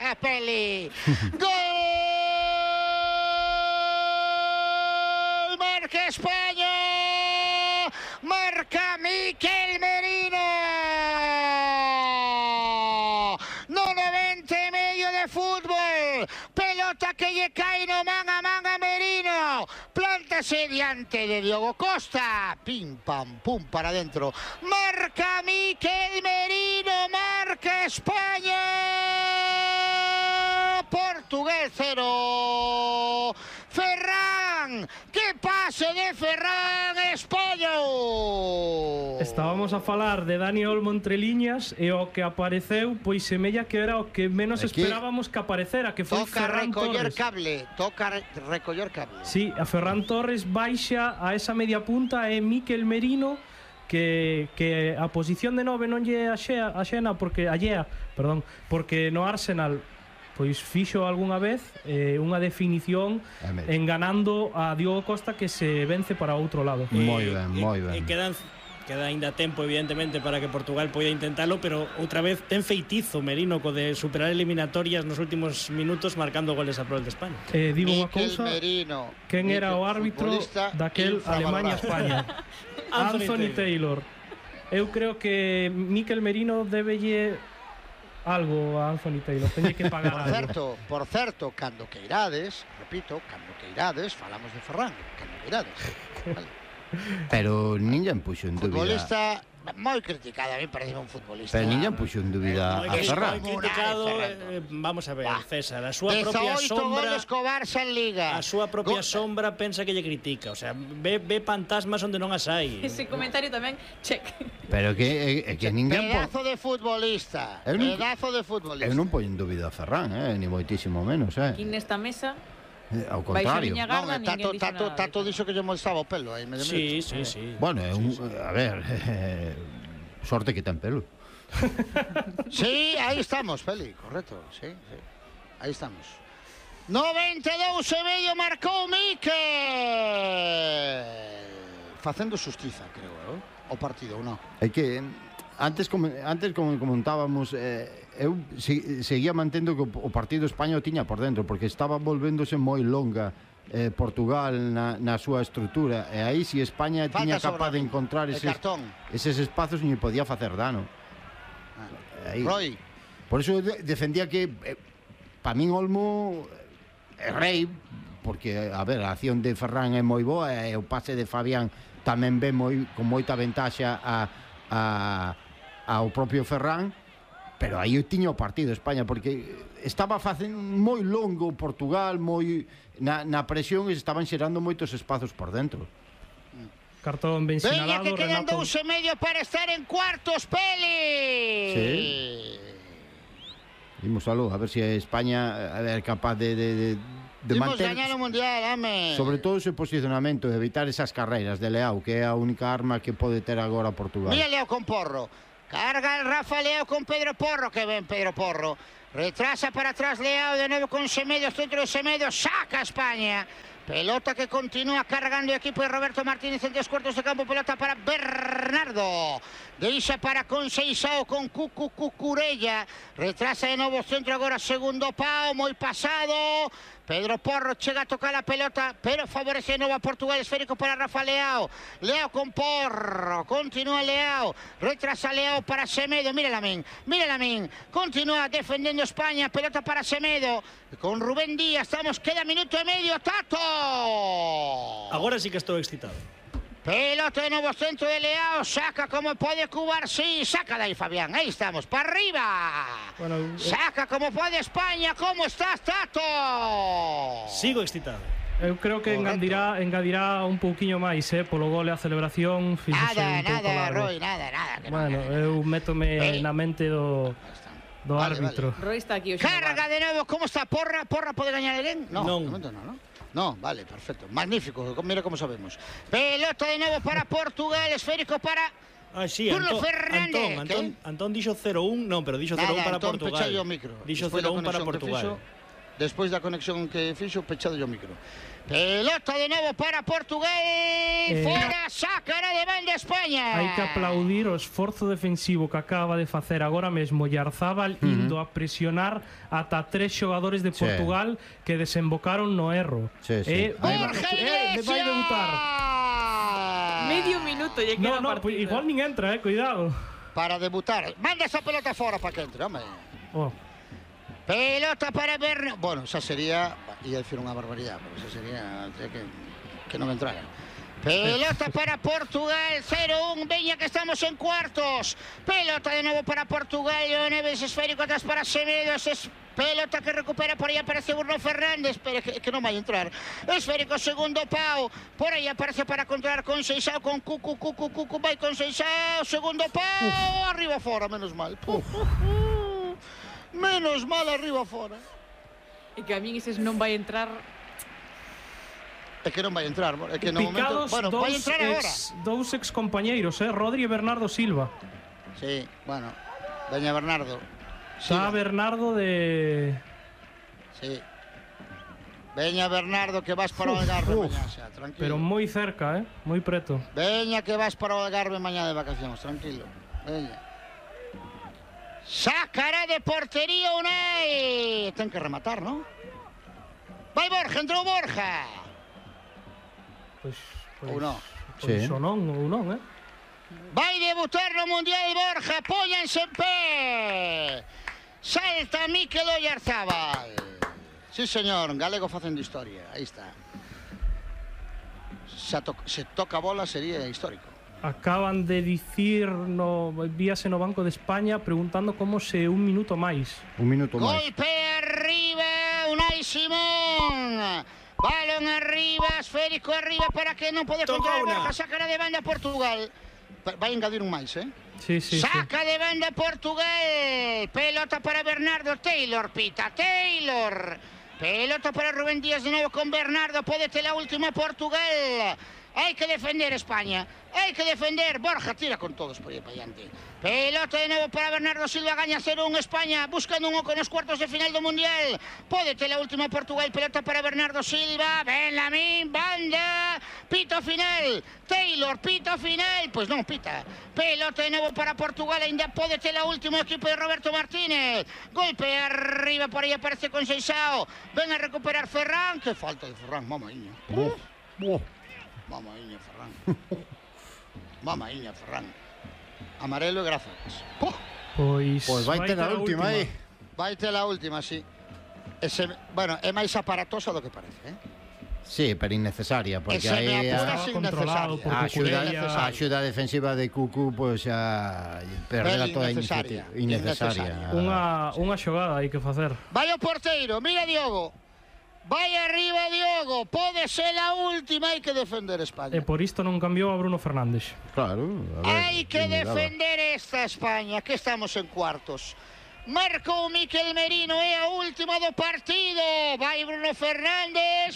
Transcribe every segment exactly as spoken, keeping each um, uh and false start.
Pega, Peli. ¡Gol! ¡Marca España! ¡Marca Miquel Merino! No noventa y medio de fútbol. Pelota que lle cae no man a man a Merino. Plántase diante de Diogo Costa. Pim, pam, pum, para adentro. Marca Miquel Merino. Marca España. Portugal cero. Ferran. ¡Qué pase de Ferran! España. Estábamos a falar de Dani Olmo entre liñas e o que apareceu, pois semella que era o que menos Aquí esperábamos que aparecera, que foi Toca Ferran recoller Torres. cable. Toca re recoller cable. Sí, a Ferran Torres baixa a esa media punta e Miquel Merino que, que a posición de nove non lle axea, axena porque allea, perdón, porque no Arsenal pois fixo algunha vez eh, unha definición enganando a Diogo Costa que se vence para outro lado. Moi ben, moi ben. E quedan queda ainda tempo evidentemente para que Portugal poida intentalo, pero outra vez ten feitizo Merino co de superar eliminatorias nos últimos minutos marcando goles a prol de España. Eh, digo unha Miquel cousa, Merino, quen era Miquel, o árbitro futbolista daquel Alemania-España? Anthony Anthony Taylor. Eu creo que Miquel Merino debelle algo a Anthony Taylor, teñe que pagar Por algo. certo, por certo, cando queirades, repito, cando queirades, falamos de Ferran, cando queirades. Vale. Pero ninguén puxo en dúbida. Futbolista moi criticado, a mí parece un futbolista. Pero ninguén puxo en dúbida Moi a Ferran. criticado, eh, vamos a ver, César, a súa propia sombra, goles co Barça en Liga. a súa propia sombra pensa que lle critica, o sea, ve, ve fantasmas onde non as hai. Ese comentario tamén, check. Pero que, é, é que ninguén Pedazo de futbolista. Eu non- Pedazo de futbolista. Eu non poño en dúbida a Ferran, eh, ni moitísimo menos, eh. Aquí nesta mesa, Eh, Ao baixo contrario. miña Non, garda, eh, ninguén Tato, dixo tato, nada. tato dixo que lle molestaba o pelo aí medio Sí, minuto. sí, sí. Bueno, é un, a ver, eh, sorte que ten pelo. Sí, aí estamos, Feli, correcto, sí, sí. Aí estamos. noventa e dous e medio marcou Miquel. Facendo xustiza, creo, eh? O partido, ou non? É que antes como antes como comentábamos, eh, eu se, seguía mantendo que o partido España o tiña por dentro, porque estaba volvéndose moi longa eh, Portugal na, na súa estrutura, e aí si España Falta tiña sobre capaz de el encontrar eses, cartón. eses espazos non lle podía facer dano. Aí. Roy. Por iso de, defendía que eh, pa min Olmo é rei, porque a ver, a acción de Ferran é moi boa e o pase de Fabián tamén ve moi con moita ventaxa a, a ao propio Ferran, pero aí eu tiña o partido España, porque estaba facendo moi longo Portugal, moi na, na presión, e estaban xerando moitos espazos por dentro. Cartón ben Veña sinalado, que quedan Renato. dous e medio para estar en cuartos, Peli. Sí. Vimos algo, a ver se si España a ver, capaz de, de, de, de Imos manter gañar o Mundial, hame. sobre todo o seu posicionamento, evitar esas carreiras de Leao, que é a única arma que pode ter agora Portugal. Mira Leo con Porro. Carga el Rafa Leao con Pedro Porro. Que ven Pedro Porro. Retrasa para atrás Leao de nuevo con Semedo. Centro de Semedo. Saca España. Pelota que continúa cargando el equipo de Roberto Martínez en tres cuartos de campo. Pelota para Bernardo. Deixa para Conceição con Cucu Cucurella. Retrasa de nuevo centro agora segundo pao. Moi pasado. Pedro Porro chega a tocar a pelota, pero favorece de novo a Portugal. Esférico para Rafa Leao. Leao con Porro. Continúa Leao. Retrasa Leao para Semedo. Mírala min. Mírala min. Continúa defendiendo España. Pelota para Semedo. Con Rubén Díaz. Estamos, queda minuto e medio. Tato. Agora sí que estou excitado. Pelota de nuevo centro de Leao. Saca como puede Cubar. Sí, saca de ahí Fabián. Ahí estamos. Para arriba. Bueno, eh, Saca como puede España. ¿Cómo estás, Tato? Sigo excitado. eu creo que Correcto. engadirá, engadirá un pouquiño máis, eh, polo gole a celebración, fíxose Nada, un pouco nada, largo. Roy, nada, nada. Que no, Bueno, nada, nada. eu métome Ei. na mente do, do Vale, árbitro. Roy está aquí hoxe no Carga bar. de nuevo, ¿cómo está? ¿Porra? ¿Porra puede ganar el No, Non. de momento no, ¿no? No, vale, perfecto. Magnífico, mira cómo sabemos. Pelota de nuevo para Portugal, esférico para... Ah, sí, Bruno Antón, Fernández, Antón, Antón, Antón dixo cero un, non, pero dixo cero un Nada, para Antón, Portugal. pechai o micro. Dixo Despois da cero un para conexión que Portugal. fixo. despois da conexión que fixo, pechado o micro. Pelota de novo para Portugal, eh, fora, sácara de banda España. Hai que aplaudir o esforzo defensivo que acaba de facer agora mesmo Yarzábal, uh-huh. indo a presionar ata tres xogadores de Portugal sí. que desembocaron no erro. Sí, sí. Eh, Borja Iglesias! Eh, vai debutar. Medio minuto lle No, queda no, partido. igual nin entra, eh, cuidado. Para debutar, manda esa pelota fora para que entre, home. Oh. Pelota para Bernardo. Bueno, esa sería, ia dicir unha barbaridade, pero esa sería que, que non entrara. Pelota para Portugal, cero un, veña que estamos en cuartos. Pelota de novo para Portugal, Leo Neves, esférico atrás para Semedo, es pelota que recupera, por aí aparece Bruno Fernández, pero que, que non vai entrar. Esférico, segundo pau, por aí aparece para controlar con Seixao, con Cucu, Cucu, Cucu, vai con Seixao, segundo pau, Uf. arriba fora, menos mal. Uf. Menos mal arriba fora. E que a min eses non vai entrar. É que non vai entrar, é que no Picados momento, bueno, dous vai entrar agora. Ex, dous ex compañeiros, eh, Rodri e Bernardo Silva. Sí, bueno, veña Bernardo. Está Bernardo de Sí. Veña Bernardo que vas para o Algarve uf, mañá, xa, tranquilo. Pero moi cerca, eh, moi preto. Veña que vas para o Algarve mañá de vacacións, tranquilo. Veña. Sácara de portería Unai. Ten que rematar, ¿no? Vai Borja, entrou Borja. Pois, pois, Ou non? Pois Sí. ou non, ou non, eh? Vai debutar no Mundial Borja, póñanse en pé. Salta Mikel Oyarzábal. Sí, señor, galego facendo historia, aí está. Se, to se toca bola sería histórico. Acaban de dicir no víase no Banco de España preguntando como se un minuto máis. Un minuto máis. Golpe arriba, Unai Simón. Balón arriba, esférico arriba para que non pode controlar Borja, saca de banda Portugal. Vai engadir un máis, eh? Sí, sí, saca sí. de banda Portugal. Pelota para Bernardo Taylor, pita Taylor. Pelota para Rubén Díaz de novo con Bernardo, pode ter la última Portugal. Hai que defender España, hai que defender. Borja tira con todos por aí para diante. Pelota de novo para Bernardo Silva, gaña cero un España, buscando un oco nos cuartos de final do Mundial. Pode ter la última Portugal, pelota para Bernardo Silva, Benlamín, banda, pito final, Taylor, pito final, pois non pita. Pelota de novo para Portugal, ainda pode ter la última equipo de Roberto Martínez. Golpe arriba, por aí aparece con Seixao, ven a recuperar Ferran, que falta de Ferran, mamaíña. Buf, buf. Mamaíña, Ferran. Mamaíña, Ferran. Amarelo e grazas. Puh. Pois, Pois vai ter a última aí. Vai ter a última, sí. Ese, bueno, é máis aparatosa do que parece, eh? Sí, pero innecesaria, porque Ese me aí apura a, sin controlado necesaria. por a axuda, Cucurella. a axuda defensiva de Cucu pois pues, a perder Pero toda a innecesaria, iniciativa innecesaria. innecesaria. Unha, unha xogada hai que facer. Vai o porteiro, mira Diogo. Vai arriba Diogo, pode ser a última, hai que defender España. E por isto non cambiou a Bruno Fernández. Claro, a ver. Hai que quen me daba. defender esta España, que estamos en cuartos. Marcou Mikel Merino, é a última do partido. Vai Bruno Fernández,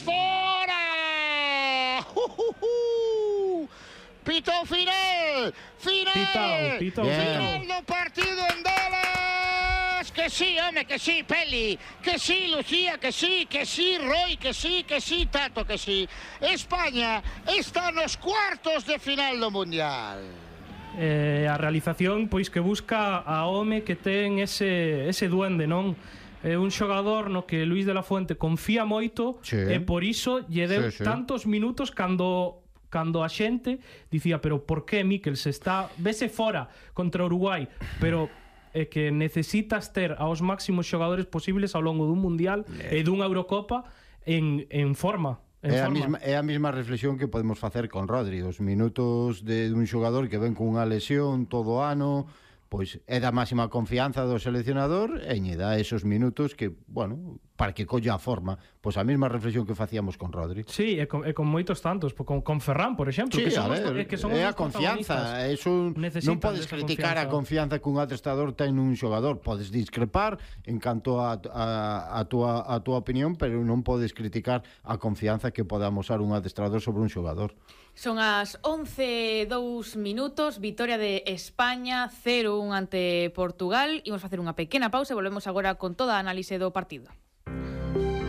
fora! Uh, uh, uh. Pitou final, final, Pitao, pitao, final pitao. do partido en Dallas. Que sí, home, que sí, Peli, que sí, Lucía, que sí, que sí, Roy, que sí, que sí, Tato, que sí. España está nos cuartos de final do Mundial. Eh, a realización pois que busca a home que ten ese, ese duende, non? É un xogador no que Luis de la Fuente confía moito Sí. e por iso lle deu Sí, sí. tantos minutos cando cando a xente dicía, pero por que Mikel se está vese fora contra Uruguai, pero é que necesitas ter aos máximos xogadores posibles ao longo dun Mundial e dunha Eurocopa en, en forma. En É a, forma. mesma, é a mesma reflexión que podemos facer con Rodri. Os minutos de un xogador que ven cunha lesión todo o ano, pois é da máxima confianza do seleccionador e lle dá esos minutos que, bueno, para que colla a forma. Pois a mesma reflexión que facíamos con Rodri. Sí, e con, e con moitos tantos, con, con Ferran, por exemplo, Sí, que a son, ver, os, é que son é os a confianza. Eso Necesitan non podes desa criticar a confianza. confianza que un adestrador ten nun xogador. Podes discrepar en canto a, a, a, tua, a tua opinión, pero non podes criticar a confianza que poda amosar un adestrador sobre un xogador. Son as once e dous minutos, vitoria de España, cero un ante Portugal. Imos facer unha pequena pausa e volvemos agora con toda a análise do partido.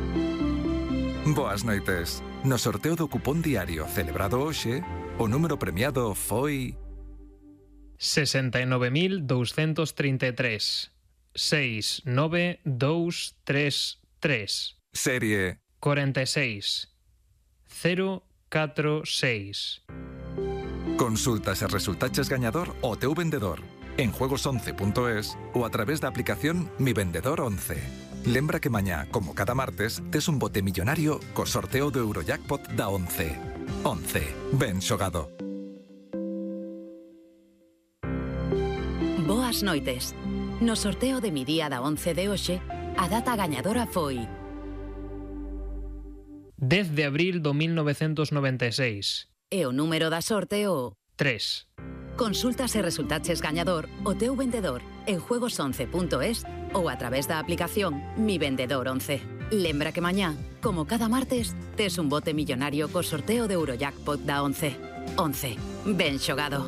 Boas noites. No sorteo do cupón diario celebrado hoxe, o número premiado foi... sesenta e nove mil douscentos trinta e tres. seis nove dous tres tres. Serie... cuarenta e seis. cero catro seis. Consulta se resultaches gañador o teu vendedor en juegos once punto es ou a través da aplicación Mi Vendedor once. Lembra que mañá, como cada martes, tes un bote millonario co sorteo do Eurojackpot da once. once. Ben xogado. Boas noites. No sorteo de mi día da once de hoxe, a data gañadora foi... dez de abril do mil novecentos noventa e seis. E o número da sorte o... tres. Consulta se resultaches gañador o teu vendedor en juegos once punto es ou a través da aplicación Mi Vendedor once. Lembra que mañá, como cada martes, tes un bote millonario co sorteo de Eurojackpot da once. once. Ben xogado.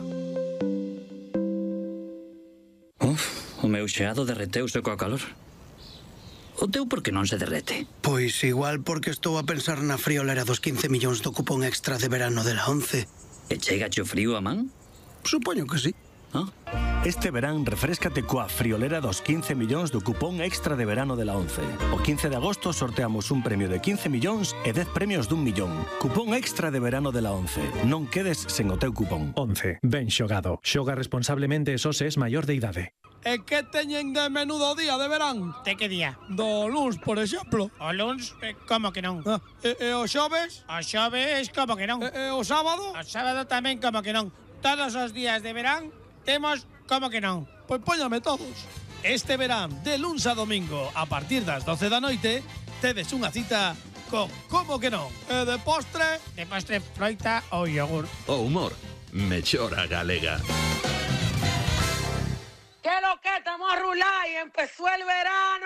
Uf, o meu xeado derreteuse coa calor. O teu por que non se derrete? Pois igual porque estou a pensar na friolera dos quince millóns do cupón extra de verano de la once. E chegache o frío a man? Supoño que sí. Ah. Este verán refréscate coa friolera dos quince millóns do cupón extra de verano de la once. O quince de agosto sorteamos un premio de quince millóns e dez premios dun millón. Cupón extra de verano de la once. Non quedes sen o teu cupón. once. Ben xogado. Xoga responsablemente e só se es maior de idade. E que teñen de menudo día de verán? De que día? Do luns, por exemplo. O luns, eh, como que non? Ah, e, e o xoves? O xoves, como que non? E, e o sábado? O sábado tamén, como que non? Todos os días de verán temos como que non? Pois póñame todos. Este verán, de luns a domingo, a partir das doce da noite, tedes unha cita co como que non? E de postre? De postre, froita ou yogur. O humor, mellora galega. ¿Qué lo que estamos a rular y empezó el verano?